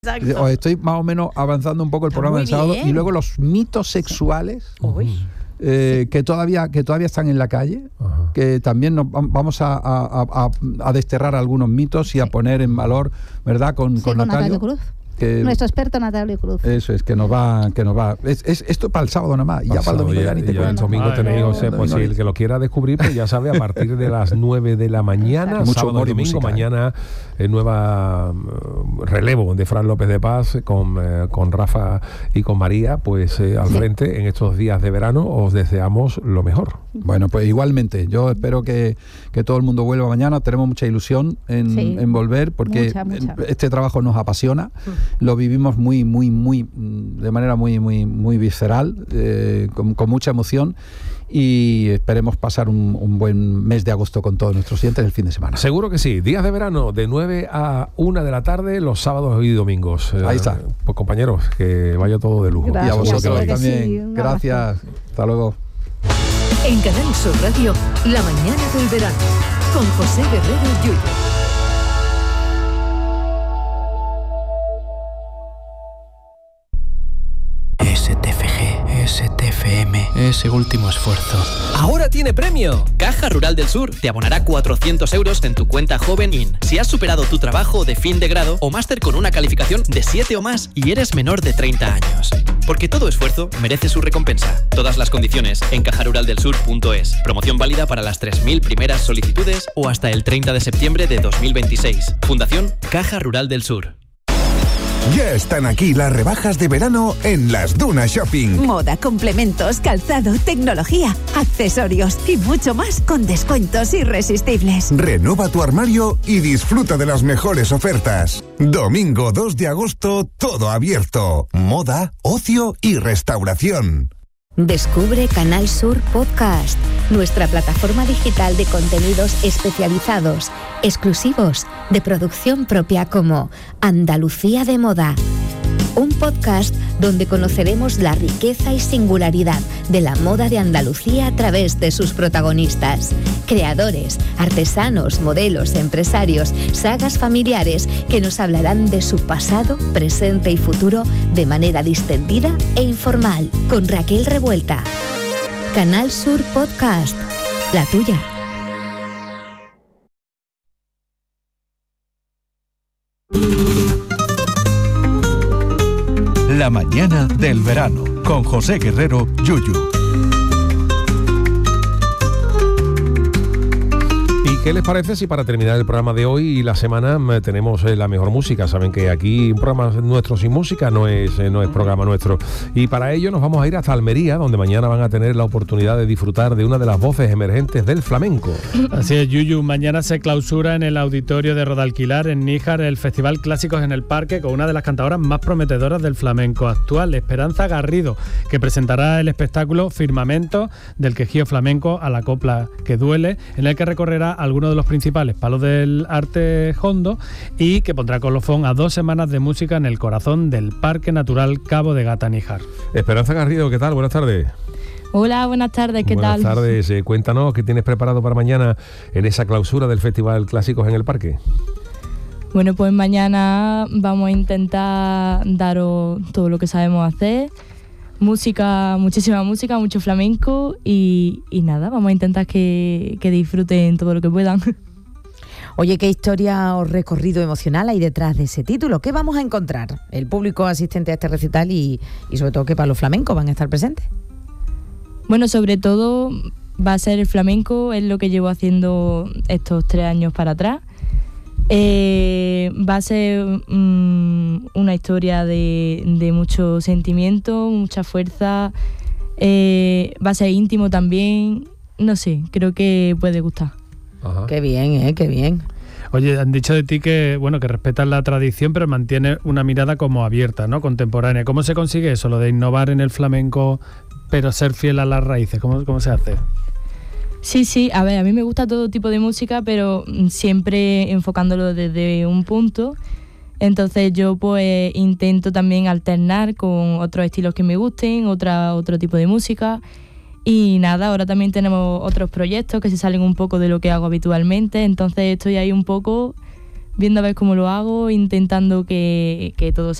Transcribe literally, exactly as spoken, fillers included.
Exacto. Os estoy más o menos avanzando un poco el Está programa del sábado. bien. Y luego los mitos sexuales Uy. eh, que todavía que todavía están en la calle. Ajá. Que también nos vamos a, a, a, a desterrar algunos mitos y a poner en valor, ¿verdad? Con, sí, con, con Natalio. Natalio Cruz. Que, nuestro experto Natalio Cruz. Eso es, que nos va, que nos va. Es, es esto para el sábado nada más. Y ya para el domingo ya, ya ni te cuento. El domingo Ay, tenéis, no, o sea, no, pues no, si el que lo quiera descubrir, pues ya sabe, a partir de las nueve de la mañana, mucho sábado humor y domingo, música, mañana eh, nueva uh, relevo de Fran López de Paz con, eh, con Rafa y con María, pues eh, al sí. frente en estos días de verano. Os deseamos lo mejor. Bueno, pues igualmente, yo espero que, que todo el mundo vuelva mañana. Tenemos mucha ilusión en, sí. en volver, porque mucha, mucha. este trabajo nos apasiona, mm. lo vivimos muy, muy, muy, de manera muy, muy, muy visceral, eh, con, con mucha emoción. Y esperemos pasar un, un buen mes de agosto con todos nuestros clientes el fin de semana. Seguro que sí. Días de verano de nueve a una de la tarde, los sábados y domingos. Ahí está. Eh, pues compañeros, que vaya todo de lujo. Gracias. Y a vosotros sí, también. Sí, Gracias. Hasta luego. En Canal Sur Radio, La Mañana del Verano, con José Guerrero Yuyu. S T F G, S T F M, ese último esfuerzo. ¡Ahora tiene premio! Caja Rural del Sur te abonará cuatrocientos euros en tu cuenta Joven In si has superado tu trabajo de fin de grado o máster con una calificación de siete o más y eres menor de treinta años. Porque todo esfuerzo merece su recompensa. Todas las condiciones en caja rural del sur punto es. Promoción válida para las tres mil primeras solicitudes o hasta el treinta de septiembre de dos mil veintiséis. Fundación Caja Rural del Sur. Ya están aquí las rebajas de verano en Las Dunas Shopping. Moda, complementos, calzado, tecnología, accesorios y mucho más con descuentos irresistibles. Renueva tu armario y disfruta de las mejores ofertas. Domingo dos de agosto, todo abierto. Moda, ocio y restauración. Descubre Canal Sur Podcast, nuestra plataforma digital de contenidos especializados, exclusivos, de producción propia, como Andalucía de Moda. Un podcast donde conoceremos la riqueza y singularidad de la moda de Andalucía a través de sus protagonistas, creadores, artesanos, modelos, empresarios, sagas familiares que nos hablarán de su pasado, presente y futuro de manera distendida e informal, con Raquel Revuelta. Canal Sur Podcast, la tuya. La mañana del verano, con José Guerrero Yuyu. ¿Y qué les parece si para terminar el programa de hoy y la semana tenemos la mejor música? Saben que aquí un programa nuestro sin música no es, no es programa nuestro. Y para ello nos vamos a ir hasta Almería, donde mañana van a tener la oportunidad de disfrutar de una de las voces emergentes del flamenco. Así es, Yuyu. Mañana se clausura en el auditorio de Rodalquilar, en Níjar, el Festival Clásicos en el Parque, con una de las cantadoras más prometedoras del flamenco actual, Esperanza Garrido, que presentará el espectáculo Firmamento, del quejío flamenco a la copla que duele, en el que recorrerá algunos de los principales palos del arte hondo y que pondrá colofón a dos semanas de música en el corazón del Parque Natural Cabo de Gata Níjar. Esperanza Garrido, ¿qué tal? Buenas tardes. Hola, buenas tardes, ¿qué buenas tal? Buenas tardes, eh, cuéntanos qué tienes preparado para mañana en esa clausura del Festival Clásicos en el Parque. Bueno, pues mañana vamos a intentar daros todo lo que sabemos hacer. Música, muchísima música, mucho flamenco y, y nada, vamos a intentar que, que disfruten todo lo que puedan. Oye, ¿qué historia o recorrido emocional hay detrás de ese título? ¿Qué vamos a encontrar? El público asistente a este recital y, y sobre todo que para los flamencos van a estar presentes. Bueno, sobre todo va a ser el flamenco, es lo que llevo haciendo estos tres años para atrás. Eh, va a ser um, una historia de, de mucho sentimiento, mucha fuerza, eh, va a ser íntimo también, no sé, creo que puede gustar. Ajá. Qué bien, ¿eh? Qué bien. Oye, han dicho de ti que, bueno, que respetas la tradición, pero mantiene una mirada como abierta, ¿no? Contemporánea. ¿Cómo se consigue eso, lo de innovar en el flamenco, pero ser fiel a las raíces? ¿Cómo, cómo se hace? Sí, sí, a ver, a mí me gusta todo tipo de música, pero siempre enfocándolo desde un punto. Entonces yo pues intento también alternar con otros estilos que me gusten, otra, otro tipo de música. Y nada, ahora también tenemos otros proyectos que se salen un poco de lo que hago habitualmente, entonces estoy ahí un poco viendo a ver cómo lo hago, intentando que, que todo